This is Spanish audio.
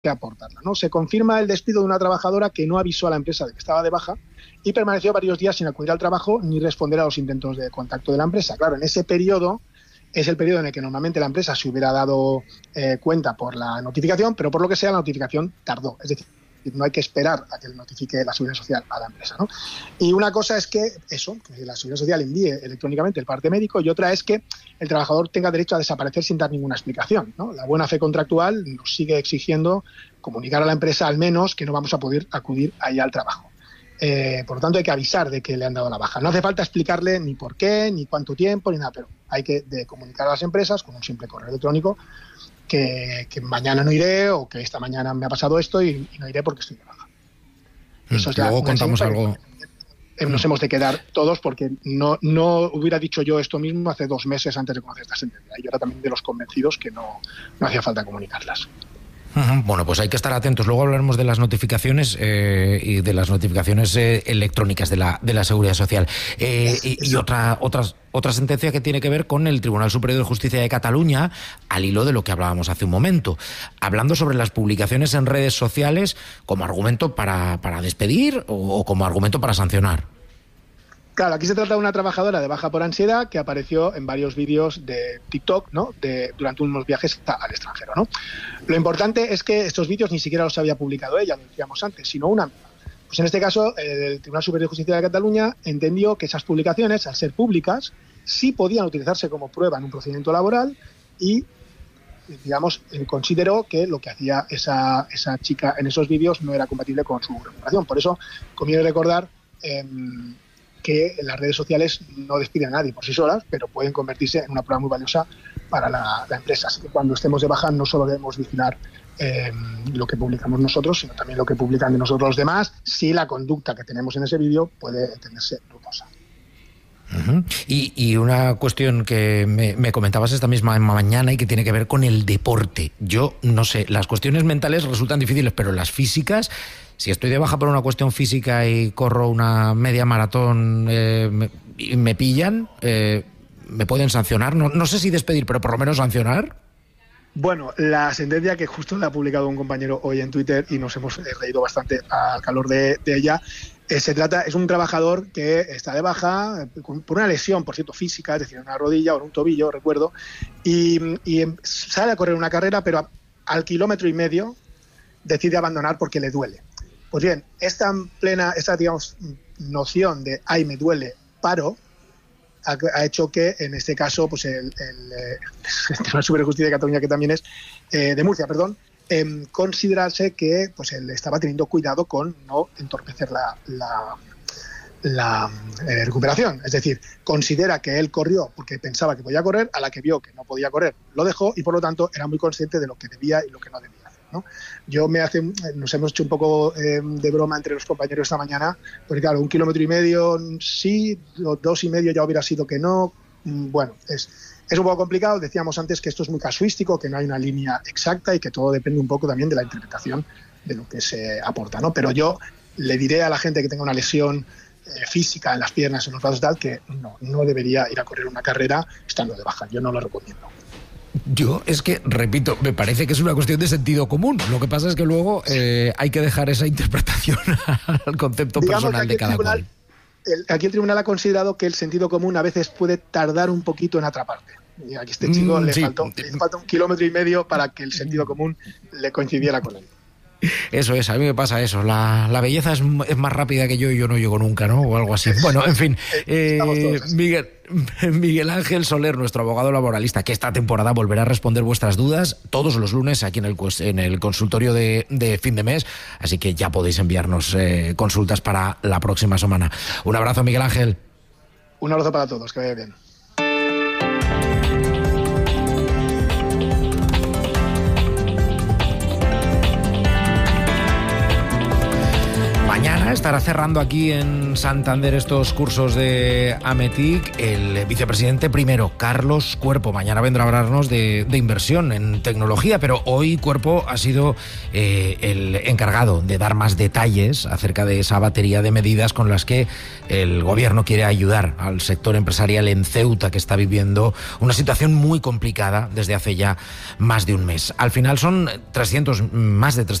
que aportarla, ¿no? Se confirma el despido de una trabajadora que no avisó a la empresa de que estaba de baja y permaneció varios días sin acudir al trabajo ni responder a los intentos de contacto de la empresa. Claro, en ese periodo es el periodo en el que normalmente la empresa se hubiera dado cuenta por la notificación, pero por lo que sea la notificación tardó. Es decir, no hay que esperar a que le notifique la Seguridad Social a la empresa, ¿no? Y una cosa es que la Seguridad Social envíe electrónicamente el parte médico, y otra es que el trabajador tenga derecho a desaparecer sin dar ninguna explicación, ¿no? La buena fe contractual nos sigue exigiendo comunicar a la empresa al menos que no vamos a poder acudir ahí al trabajo. Por lo tanto, hay que avisar de que le han dado la baja. No hace falta explicarle ni por qué, ni cuánto tiempo, ni nada, pero hay que comunicar a las empresas con un simple correo electrónico que mañana no iré, o que esta mañana me ha pasado esto y no iré porque estoy de baja. Eso es luego contamos algo. Nos hemos de quedar todos, porque no hubiera dicho yo esto mismo hace 2 meses antes de conocer esta sentencia. Y yo era también de los convencidos que no hacía falta comunicarlas. Bueno, pues hay que estar atentos. Luego hablaremos de las notificaciones y de las notificaciones electrónicas de la Seguridad Social. Y otra sentencia que tiene que ver con el Tribunal Superior de Justicia de Cataluña, al hilo de lo que hablábamos hace un momento, hablando sobre las publicaciones en redes sociales como argumento para despedir o como argumento para sancionar. Claro, aquí se trata de una trabajadora de baja por ansiedad que apareció en varios vídeos de TikTok, ¿no? Durante unos viajes al extranjero, ¿no? Lo importante es que estos vídeos ni siquiera los había publicado ella, lo decíamos antes, sino una amiga. Pues en este caso, el Tribunal Superior de Justicia de Cataluña entendió que esas publicaciones, al ser públicas, sí podían utilizarse como prueba en un procedimiento laboral y, digamos, consideró que lo que hacía esa chica en esos vídeos no era compatible con su reputación. Por eso, conviene recordar que las redes sociales no despiden a nadie por sí solas, pero pueden convertirse en una prueba muy valiosa para la empresa. Así que cuando estemos de baja no solo debemos vigilar lo que publicamos nosotros, sino también lo que publican de nosotros los demás, si la conducta que tenemos en ese vídeo puede entenderse dudosa. Y una cuestión que me comentabas esta misma mañana y que tiene que ver con el deporte. Yo no sé, las cuestiones mentales resultan difíciles, pero las físicas, si estoy de baja por una cuestión física y corro una media maratón y me pillan, ¿me pueden sancionar? No sé si despedir, pero por lo menos sancionar. Bueno, la sentencia, que justo la ha publicado un compañero hoy en Twitter y nos hemos reído bastante al calor de ella, es un trabajador que está de baja por una lesión, por cierto, física, es decir, en una rodilla o en un tobillo, recuerdo, y sale a correr una carrera, pero al 1,5 kilómetros decide abandonar porque le duele. Pues bien, esta digamos, noción de "ay, me duele, paro", ha hecho que en este caso pues el Tribunal Superior de Justicia de Cataluña, que también es de Murcia, considerarse que pues él estaba teniendo cuidado con no entorpecer la recuperación. Es decir, considera que él corrió porque pensaba que podía correr, a la que vio que no podía correr lo dejó, y por lo tanto era muy consciente de lo que debía y lo que no debía hacer, ¿no? Nos hemos hecho un poco de broma entre los compañeros esta mañana, porque claro, 1,5 kilómetros sí, 2,5 ya hubiera sido que no. Bueno, es un poco complicado. Decíamos antes que esto es muy casuístico, que no hay una línea exacta y que todo depende un poco también de la interpretación de lo que se aporta, ¿no? Pero yo le diré a la gente que tenga una lesión física en las piernas, en los brazos, tal, que no debería ir a correr una carrera estando de baja. Yo no lo recomiendo. Yo es que, repito, me parece que es una cuestión de sentido común. Lo que pasa es que luego hay que dejar esa interpretación al concepto personal de cada cual. Aquí el tribunal ha considerado que el sentido común a veces puede tardar un poquito en atraparte. Y aquí a este chico le falta 1,5 kilómetros para que el sentido común le coincidiera con él. Eso es, a mí me pasa eso. La belleza es más rápida que yo y yo no llego nunca, ¿no? O algo así. Bueno, en fin. Miguel Ángel Soler, nuestro abogado laboralista, que esta temporada volverá a responder vuestras dudas todos los lunes aquí en el consultorio de fin de mes. Así que ya podéis enviarnos consultas para la próxima semana. Un abrazo, Miguel Ángel. Un abrazo para todos, que vaya bien. Mañana estará cerrando aquí en Santander estos cursos de AMETIC el vicepresidente primero, Carlos Cuerpo. Mañana vendrá a hablarnos de inversión en tecnología, pero hoy Cuerpo ha sido el encargado de dar más detalles acerca de esa batería de medidas con las que el gobierno quiere ayudar al sector empresarial en Ceuta, que está viviendo una situación muy complicada desde hace ya más de un mes. Al final son más de 300